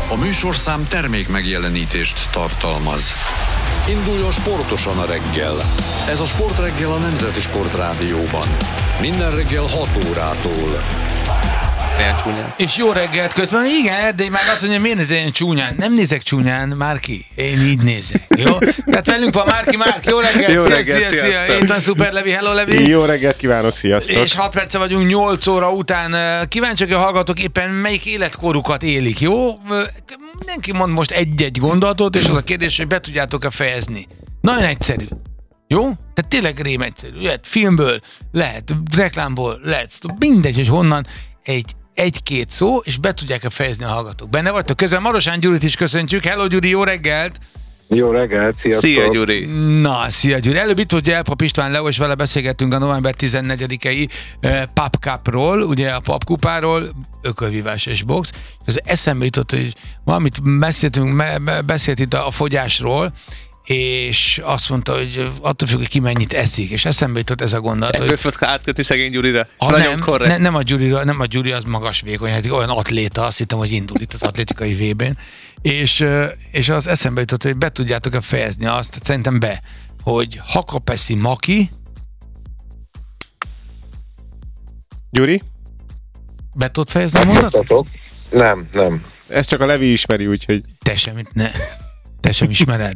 A műsorszám termék megjelenítést tartalmaz. Induljon sportosan a reggel. Ez a Sportreggel a Nemzeti Sportrádióban. Minden reggel 6 órától. És jó reggelt közben, igen, de már azt mondja, miért nézzen csúnyán? Nem nézek csúnyán, Márki, én így nézek, jó? Tehát velünk van Márki, jó reggelt, jó reggelt, szia. Én van Szuper Levi, hello Levi. Jó reggelt kívánok, sziasztok. És 6 perce vagyunk 8 óra után. Kíváncsiak, a hallgatók éppen melyik életkorukat élik, jó? Mindenki mond most egy-egy gondolatot, és az a kérdés, hogy be tudjátok-e fejezni. Nagyon egyszerű. Jó? Tehát tényleg rém egyszerű. Lehet filmből, lehet reklámból, lehet mindegy, hogy honnan egy-két szó, és be tudják-e fejezni a hallgatók. Benne vagytok közel. Marosán Gyurit is köszöntjük. Hello Gyuri, jó reggelt! Jó reggelt, sziasztok! Szia Gyuri! Na, szia Gyuri! Előbb itt volt Jelpap István Leo, és vele beszélgettünk a november 14-i Pub Cupról, ugye a Pub kupáról, ökölvívás és box. Ez eszembe jutott, hogy valamit beszélt itt a fogyásról, és azt mondta, hogy attól függ, hogy ki mennyit eszik, és eszembe jutott ez a gondolat, hogy... Ebből átkötni szegény Gyurira? Nem a Gyurira, nem a Gyuri, az magas vékony, hát olyan atléta, azt hittem, hogy indul itt az atlétikai VB-n, és az eszembe jutott, hogy be tudjátok-e fejezni azt, hát szerintem hogy Hakapeszi Maki. Gyuri? Be tudod fejezni a mondatot? Nem. Ezt csak a Levi ismeri, úgyhogy... Te sem ismered.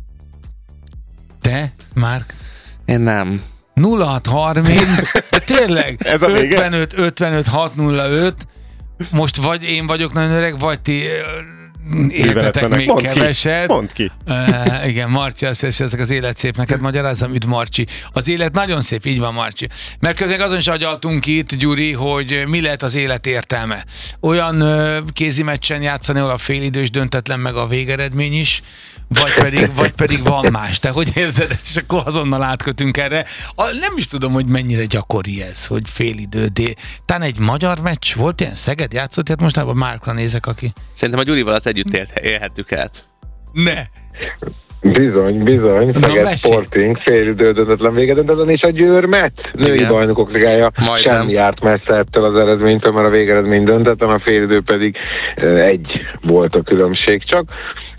Te, Márk? Én nem. 0630, tényleg, ez a 55 605, most vagy én vagyok nagyon öreg, vagy ti értetek még keveset. Mondd ki. Igen, Marci azt hisz, ezek az élet szép, neked magyarázzam, üdv Marci. Az élet nagyon szép, így van Marci. Mert közben azon is agyaltunk itt, Gyuri, hogy mi lehet az élet értelme. Olyan kézi meccsen játszani, ahol a félidős döntetlen meg a végeredmény is, vagy pedig van más. Te hogy érzed ezt? És akkor azonnal átkötünk erre. Nem is tudom, hogy mennyire gyakori ez, hogy félidő, de talán egy magyar meccs volt ilyen, Szeged játszott, hát mostában Márkra nézek, aki... Szerintem a Gyurival az együtt élhettük át. Ne! Bizony. Szeged Sporting, félidő döntetlen végedöntetlen, és a Győr-Met női bajnokok ligája sem járt messze ettől az eredménytől, mert a végeredmény döntetlen, a félidő pedig egy volt a különbség csak.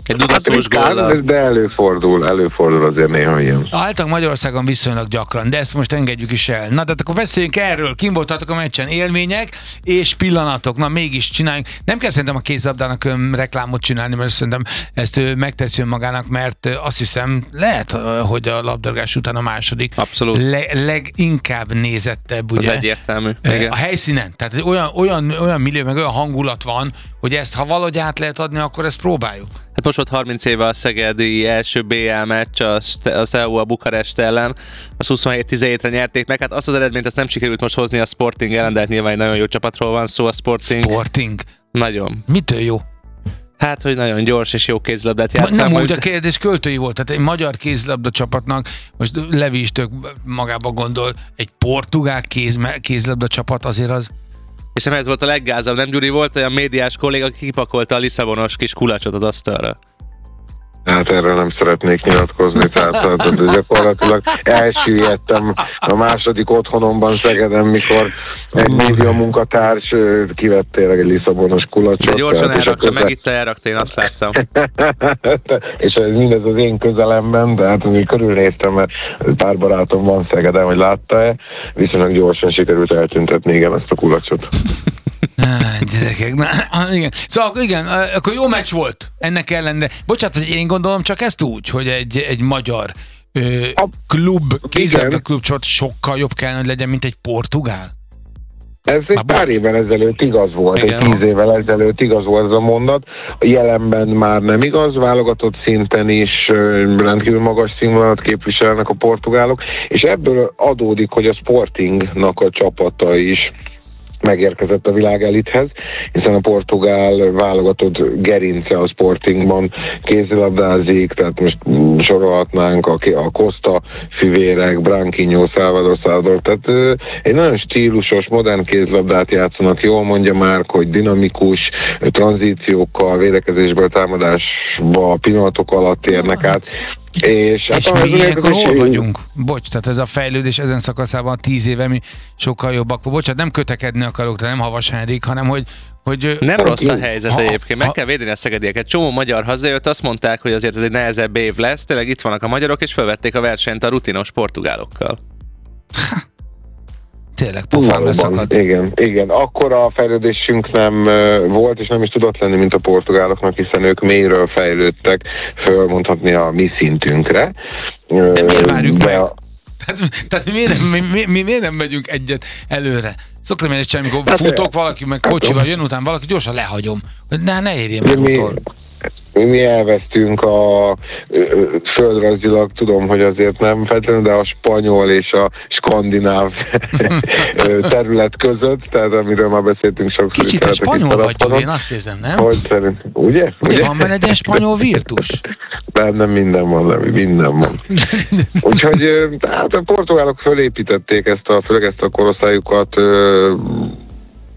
De előfordul azért néha ilyen. Általában Magyarországon viszonylag gyakran, de ezt most engedjük is el. Na, de akkor beszéljünk erről. Kim voltatok a meccsen, élmények és pillanatok. Na, mégis csináljunk. Nem kell szerintem a kézlabdának reklámot csinálni, mert szerintem ezt ő megteszi önmagának, mert azt hiszem, lehet, hogy a labdarúgás után a második. Abszolút. Leginkább nézettebb, ugye? Az egyértelmű. A helyszínen. Tehát olyan millió, meg olyan hangulat van, hogy ezt, ha valahogy át lehet adni, akkor ezt próbáljuk. Hát most volt 30 éve a szegedi első BL meccs a Steaua Bukarest ellen, az 27-17-re nyerték meg, hát azt az eredményt azt nem sikerült most hozni a Sporting ellen, de hát nyilván egy nagyon jó csapatról van szó a Sporting. Sporting? Nagyon. Mitől jó? Hát, hogy nagyon gyors és jó kézlabdát játszál. Nem úgy, a kérdés költői volt. Tehát egy magyar kézlabda csapatnak, most Levi is tök magába gondol, egy portugál kézlabda csapat azért az... És nem ez volt a leggázabb, nem Gyuri? Volt olyan médiás kolléga, aki kipakolta a lisszabonos kis kulacsot az asztalra. Hát erről nem szeretnék nyilatkozni, tehát gyakorlatilag elsüllyedtem a második otthonomban Szegeden, mikor egy média munkatárs kivett tényleg egy lisszabonos kulacsot. De gyorsan elrakta, én azt láttam. És mindez az én közelemben, de hát még körülnéztem, mert pár barátom van Szegeden, hogy látta-e, viszonylag gyorsan sikerült eltüntetni ezt a kulacsot. Gyerekek, igen. Szóval igen, akkor jó meccs volt ennek ellenére. Bocsánat, hogy én gondolom csak ezt úgy, hogy egy magyar kézlabda klubcsoport sokkal jobb kellene, hogy legyen, mint egy portugál. Ez egy pár évvel ezelőtt igaz volt, egy 10 évvel ezelőtt igaz volt ez a mondat. A jelenben már nem igaz, válogatott szinten is rendkívül magas színvonalat képviselnek a portugálok, és ebből adódik, hogy a Sportingnak a csapata is megérkezett a világelithez, hiszen a portugál válogatott gerince a Sportingban kézilabdázik, tehát most sorolhatnánk a Costa fivérek, Branquinho, Salvador, tehát egy nagyon stílusos, modern kézilabdát játszanak, jól mondja már, hogy dinamikus tranzíciókkal, védekezésből támadásba pillanatok alatt érnek át, És mi ilyenkor hol vagyunk? Bocs, tehát ez a fejlődés ezen szakaszában 10 éve mi sokkal jobbak. Bocsánat, nem kötekedni akarok, de nem Havas Henrik, hanem hogy nem rossz a helyzet egyébként, meg kell védeni a szegedieket. Csomó magyar hazajött, azt mondták, hogy azért ez egy nehezebb év lesz, tényleg itt vannak a magyarok, és felvették a versenyt a rutinos portugálokkal. Tényleg pofán leszakad. Igen. Akkora fejlődésünk nem volt, és nem is tudott lenni, mint a portugáloknak, hiszen ők mélyről fejlődtek, fölmondhatni a mi szintünkre. De miért várjuk meg? Tehát miért nem megyünk egyet előre? Szoktam én egyszer, amikor futok valaki, meg kocsival jön után valaki, gyorsan lehagyom. Ne érjem az utol. Mi elvesztünk a földrajzilag, tudom, hogy azért nem feltétlenül, de a spanyol és a skandináv terület között, tehát amiről már beszéltünk sokszor. Kicsit a spanyol vagy, én azt érzem, nem? Hogy szerint, ugye? Van benne egy ilyen spanyol virtus? Bennem minden van. Úgyhogy hát a portugálok fölépítették főleg ezt a korosztályukat